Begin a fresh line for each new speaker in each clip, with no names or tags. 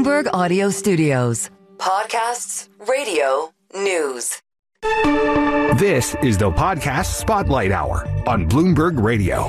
Bloomberg Audio Studios. Podcasts, radio, news.
This is the Podcast Spotlight Hour on Bloomberg Radio.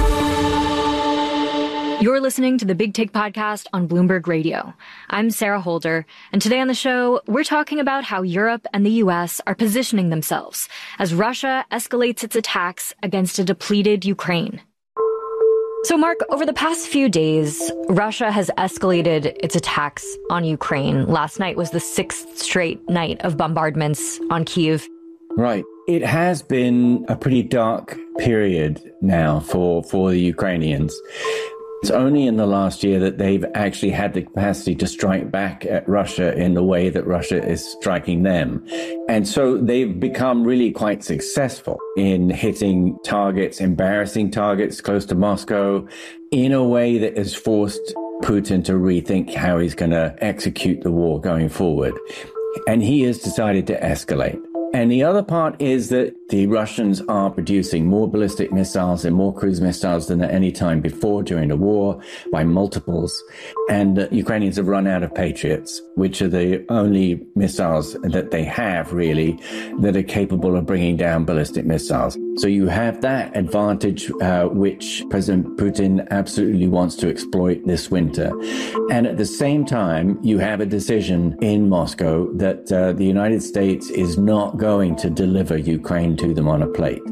You're listening to the Big Take Podcast on Bloomberg Radio. I'm Sarah Holder, and today on the show, we're talking about how Europe and the U.S. are positioning themselves as Russia escalates its attacks against a depleted Ukraine. So, Mark, over the past few days, Russia has escalated its attacks on Ukraine. Last night was the sixth straight night of bombardments on Kyiv.
Right. It has been a pretty dark period now for the Ukrainians. It's only in the last year that they've actually had the capacity to strike back at Russia in the way that Russia is striking them. And so they've become really quite successful in hitting targets, embarrassing targets close to Moscow, in a way that has forced Putin to rethink how he's going to execute the war going forward. And he has decided to escalate. And the other part is that the Russians are producing more ballistic missiles and more cruise missiles than at any time before during the war by multiples. And the Ukrainians have run out of Patriots, which are the only missiles that they have really that are capable of bringing down ballistic missiles. So you have that advantage, which President Putin absolutely wants to exploit this winter. And at the same time, you have a decision in Moscow that the United States is not going to deliver Ukraine to them on a plate.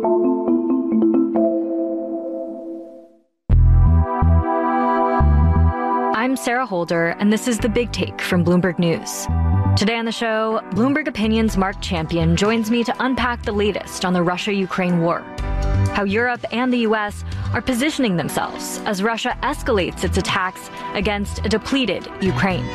I'm Sarah Holder, and this is The Big Take from Bloomberg News. Today on the show, Bloomberg Opinion's Mark Champion joins me to unpack the latest on the Russia-Ukraine war, how Europe and the U.S. are positioning themselves as Russia escalates its attacks against a depleted Ukraine.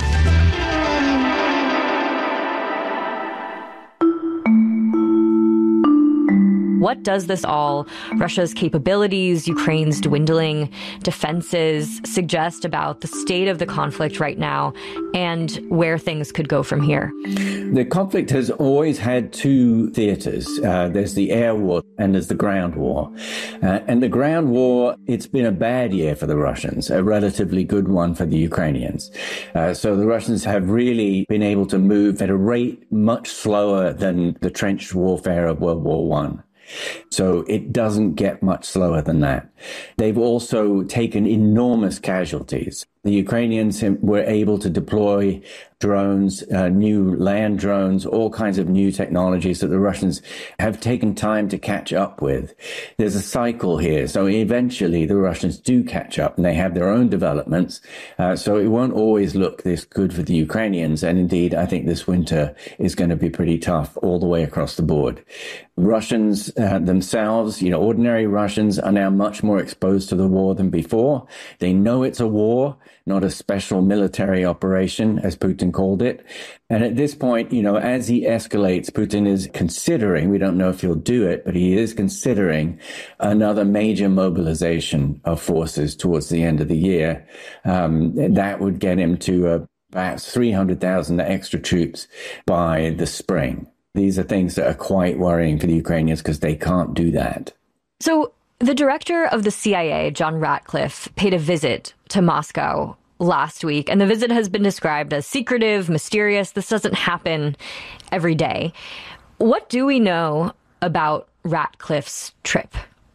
What does this all, Russia's capabilities, Ukraine's dwindling defenses, suggest about the state of the conflict right now and where things could go from here?
The conflict has always had two theaters. There's the air war and there's the ground war. And the ground war, it's been a bad year for the Russians, a relatively good one for the Ukrainians. So the Russians have really been able to move at a rate much slower than the trench warfare of World War I. So it doesn't get much slower than that. They've also taken enormous casualties. The Ukrainians were able to deploy drones, new land drones, all kinds of new technologies that the Russians have taken time to catch up with. There's a cycle here. So eventually the Russians do catch up and they have their own developments. So it won't always look this good for the Ukrainians. And indeed, I think this winter is going to be pretty tough all the way across the board. Russians themselves, ordinary Russians are now much more exposed to the war than before. They know it's a war, not a special military operation, as Putin called it. And at this point, as he escalates, Putin is considering, we don't know if he'll do it, but he is considering another major mobilization of forces towards the end of the year. That would get him to perhaps 300,000 extra troops by the spring. These are things that are quite worrying for the Ukrainians because they can't do that.
So the director of the CIA, John Ratcliffe, paid a visit to Moscow last week, and the visit has been described as secretive, mysterious. This doesn't happen every day. What do we know about Ratcliffe's trip?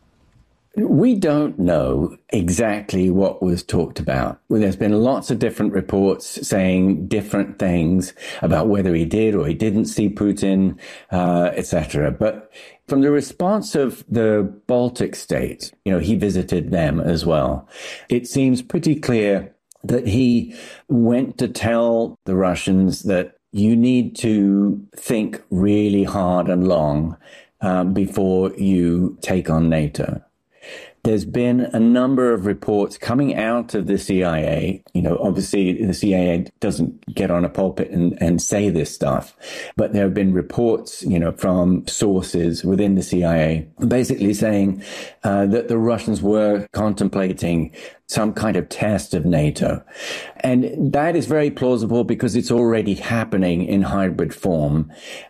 We don't know exactly what was talked about. Well, there's been lots of different reports saying different things about whether he did or he didn't see Putin, etc. But from the response of the Baltic states, he visited them as well. It seems pretty clear that he went to tell the Russians that you need to think really hard and long before you take on NATO. There's been a number of reports coming out of the CIA. Obviously the CIA doesn't get on a pulpit and say this stuff, but there have been reports, from sources within the CIA basically saying that the Russians were contemplating some kind of test of NATO. And that is very plausible because it's already happening in hybrid form.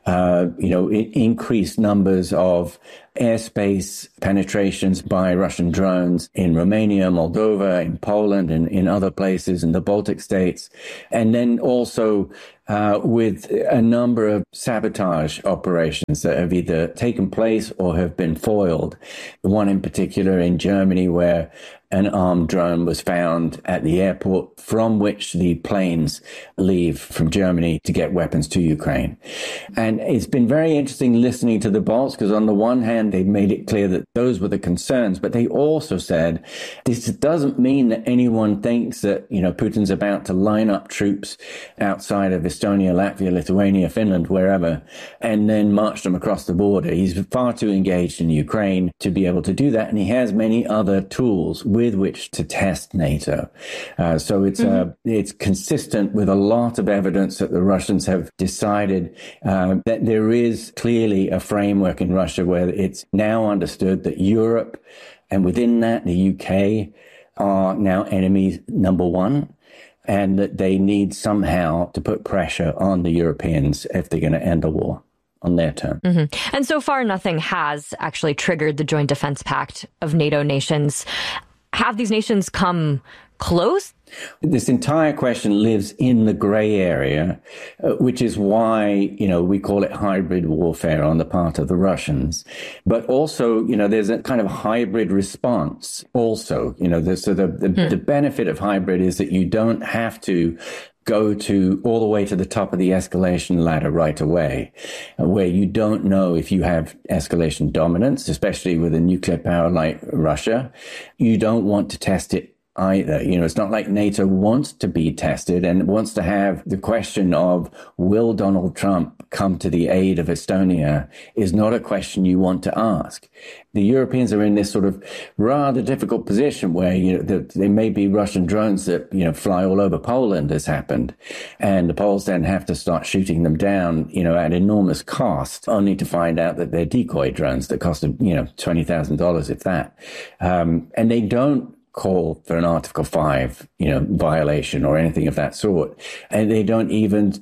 Increased numbers of airspace penetrations by Russian drones in Romania, Moldova, in Poland, and in other places in the Baltic states. And then also with a number of sabotage operations that have either taken place or have been foiled. One in particular in Germany where an armed drone was found at the airport from which the planes leave from Germany to get weapons to Ukraine. And it's been very interesting listening to the Balts because on the one hand, they made it clear that those were the concerns, but they also said this doesn't mean that anyone thinks that, Putin's about to line up troops outside of Estonia, Latvia, Lithuania, Finland, wherever, and then march them across the border. He's far too engaged in Ukraine to be able to do that. And he has many other tools with which to test NATO. So it's consistent with a lot of evidence that the Russians have decided that there is clearly a framework in Russia where it's now understood that Europe and within that the UK are now enemies number one, and that they need somehow to put pressure on the Europeans if they're going to end the war on their terms.
Mm-hmm. And so far, nothing has actually triggered the Joint Defense Pact of NATO nations. Have these nations come close?
This entire question lives in the gray area, which is why, we call it hybrid warfare on the part of the Russians. But also, there's a kind of hybrid response also. The benefit of hybrid is that you don't have to go all the way to the top of the escalation ladder right away, where you don't know if you have escalation dominance, especially with a nuclear power like Russia. You don't want to test it either. It's not like NATO wants to be tested and wants to have the question of will Donald Trump come to the aid of Estonia is not a question you want to ask. The Europeans are in this sort of rather difficult position where, there may be Russian drones that, fly all over Poland as happened. And the Poles then have to start shooting them down, at enormous cost, only to find out that they're decoy drones that cost, $20,000 if that. And they don't call for an Article 5, violation or anything of that sort. And they don't even,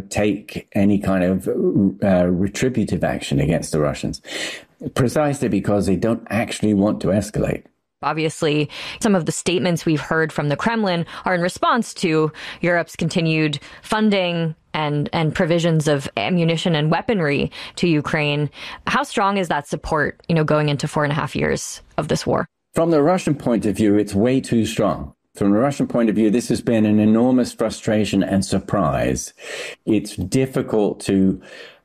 take any kind of retributive action against the Russians, precisely because they don't actually want to escalate.
Obviously, some of the statements we've heard from the Kremlin are in response to Europe's continued funding and provisions of ammunition and weaponry to Ukraine. How strong is that support, going into 4.5 years of this war?
From the Russian point of view, it's way too strong. From the Russian point of view, this has been an enormous frustration and surprise. It's difficult to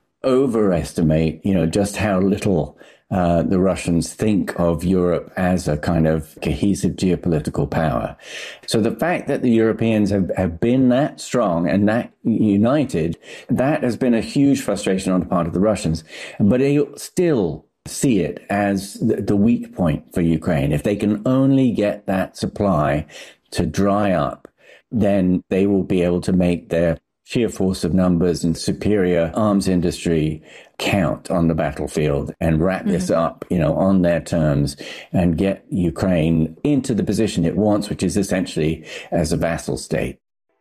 overestimate, just how little the Russians think of Europe as a kind of cohesive geopolitical power. So the fact that the Europeans have been that strong and that united, that has been a huge frustration on the part of the Russians. But they still see it as the weak point for Ukraine. If they can only get that supply to dry up, then they will be able to make their sheer force of numbers and superior arms industry count on the battlefield and wrap this up, on their terms and get Ukraine into the position it wants, which is essentially as a vassal state.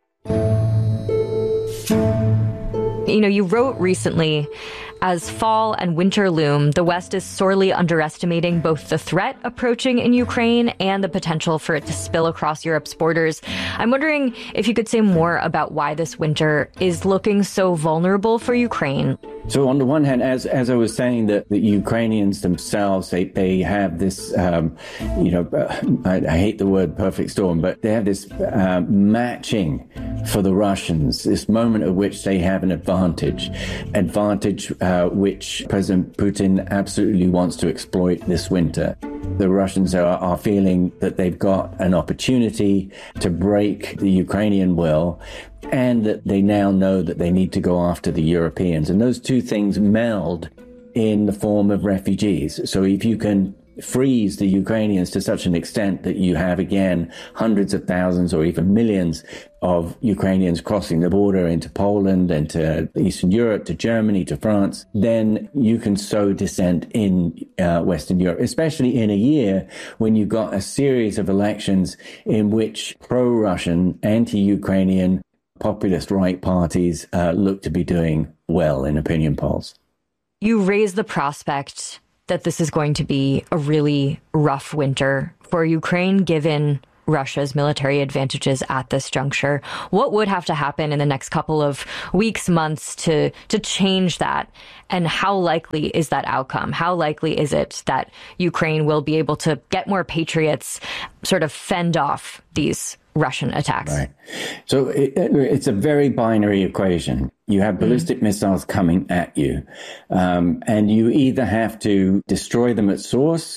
You wrote recently, as fall and winter loom, the West is sorely underestimating both the threat approaching in Ukraine and the potential for it to spill across Europe's borders. I'm wondering if you could say more about why this winter is looking so vulnerable for Ukraine.
So on the one hand, as I was saying, that the Ukrainians themselves, they have this, I hate the word perfect storm, but they have this matching for the Russians, this moment at which they have an advantage which President Putin absolutely wants to exploit this winter. The Russians are feeling that they've got an opportunity to break the Ukrainian will, and that they now know that they need to go after the Europeans. And those two things meld in the form of refugees. So if you can freeze the Ukrainians to such an extent that you have, again, hundreds of thousands or even millions of Ukrainians crossing the border into Poland and to Eastern Europe, to Germany, to France, then you can sow dissent in Western Europe, especially in a year when you've got a series of elections in which pro-Russian, anti-Ukrainian, populist right parties look to be doing well in opinion polls.
You raise the prospect that this is going to be a really rough winter for Ukraine, given Russia's military advantages at this juncture. What would have to happen in the next couple of weeks, months to change that? And how likely is that outcome? How likely is it that Ukraine will be able to get more Patriots, sort of fend off these Russian attacks?
Right. So it's a very binary equation. You have ballistic missiles coming at you, and you either have to destroy them at source